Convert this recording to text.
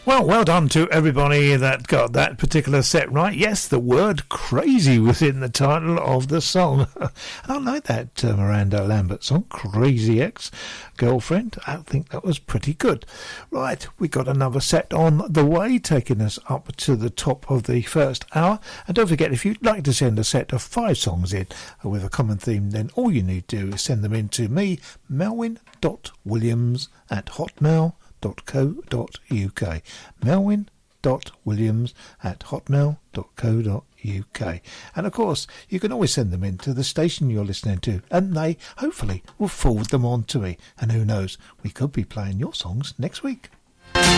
Well done to everybody that got that particular set right. Yes, the word crazy was in the title of the song. I like that Miranda Lambert song, Crazy Ex-Girlfriend. I think that was pretty good. Right, we got another set on the way, taking us up to the top of the first hour. And don't forget, if you'd like to send a set of 5 songs in with a common theme, then all you need to do is send them in to me, melwin.williams@hotmail.co.uk. melwin.williams@hotmail.co.uk. And of course, you can always send them in to the station you're listening to, and they hopefully will forward them on to me. And who knows, we could be playing your songs next week.